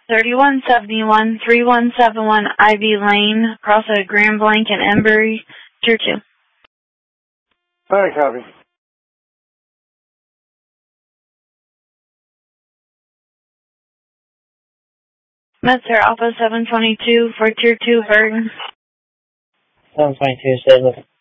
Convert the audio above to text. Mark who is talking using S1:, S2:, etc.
S1: 3171 3171 Ivy Lane, across at Grand Blanc and Embury, Tier 2.
S2: Alright, copy.
S1: Medicare Alpha 722 for Tier 2, Bergen.
S3: 722, stay looking.